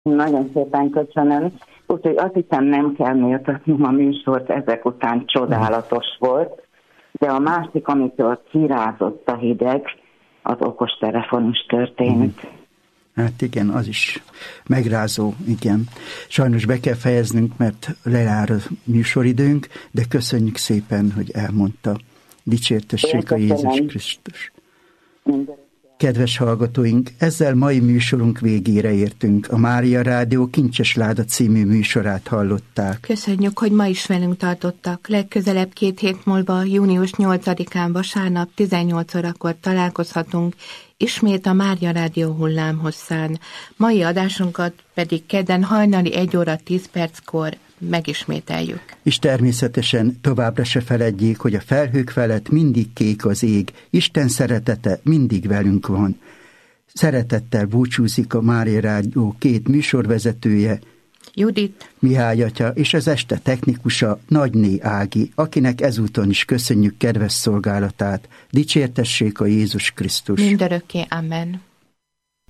Nagyon szépen köszönöm. Úgyhogy azt hiszem, nem kell méltatnom a műsort, ezek után csodálatos volt. De a másik, amitől kirázott a hideg, az okostelefonos történet. Hát igen, az is megrázó, igen. Sajnos be kell fejeznünk, mert lejár a műsoridőnk, de köszönjük szépen, hogy elmondta. Dicsértessék a Jézus Krisztus. Kedves hallgatóink, ezzel mai műsorunk végére értünk. A Mária Rádió Kincses Láda című műsorát hallották. Köszönjük, hogy ma is velünk tartottak. Legközelebb 2 hét múlva, június 8-án vasárnap 18 órakor találkozhatunk, ismét a Mária Rádió hullámhosszán. Mai adásunkat pedig kedden hajnali 1 óra 10 perckor megismételjük. És természetesen továbbra se feledjék, hogy a felhők felett mindig kék az ég. Isten szeretete mindig velünk van. Szeretettel búcsúzik a Mária Rádió 2 műsorvezetője, Judit, Mihály atya, és az este technikusa Nagyné Ági, akinek ezúton is köszönjük kedves szolgálatát. Dicsértessék a Jézus Krisztus. mindörökké, amen.